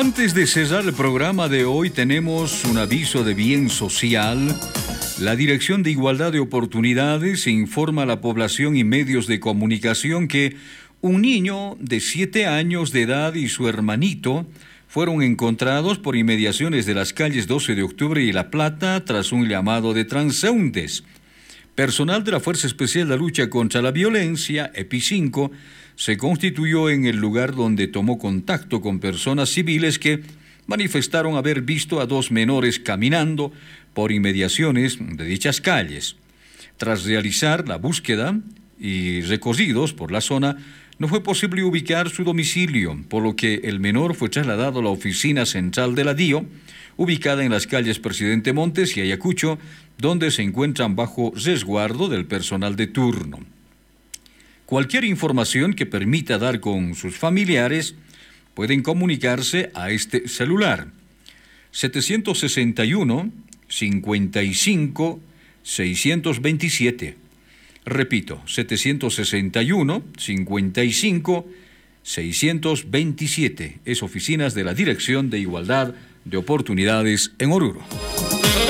Antes de cerrar el programa de hoy, tenemos un aviso de bien social. La Dirección de Igualdad de Oportunidades informa a la población y medios de comunicación que un niño de 7 años de edad y su hermanito fueron encontrados por inmediaciones de las calles 12 de octubre y La Plata tras un llamado de transeúntes. Personal de la Fuerza Especial de Lucha contra la Violencia, EPI-5, se constituyó en el lugar donde tomó contacto con personas civiles que manifestaron haber visto a 2 menores caminando por inmediaciones de dichas calles. Tras realizar la búsqueda y recorridos por la zona, no fue posible ubicar su domicilio, por lo que el menor fue trasladado a la oficina central de la DIO, ubicada en las calles Presidente Montes y Ayacucho, donde se encuentran bajo resguardo del personal de turno. Cualquier información que permita dar con sus familiares pueden comunicarse a este celular 761 55 627. Repito, 761 55 627. Es oficinas de la Dirección de Igualdad de Oportunidades en Oruro.